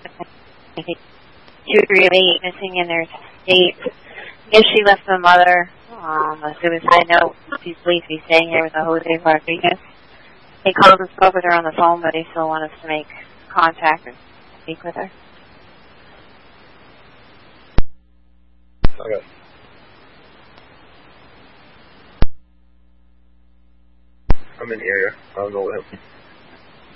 2 really missing in their state. If she left the mother a suicide note, she's please be staying here with Jose Rodriguez. He called and spoke with her on the phone, but he still wants us to make contact and speak with her. Okay. I'm in the area. I'll go with him.